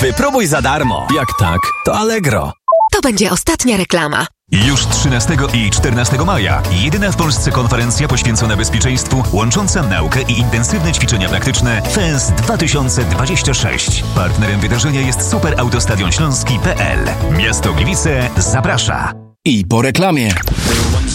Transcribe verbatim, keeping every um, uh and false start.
Wypróbuj za darmo. Jak tak, to Allegro. To będzie ostatnia reklama. Już trzynastego i czternastego maja jedyna w Polsce konferencja poświęcona bezpieczeństwu, łącząca naukę i intensywne ćwiczenia praktyczne F E S dwa tysiące dwadzieścia sześć. Partnerem wydarzenia jest Super Autostadion Śląski kropka p l. Miasto Gliwice zaprasza. I po reklamie.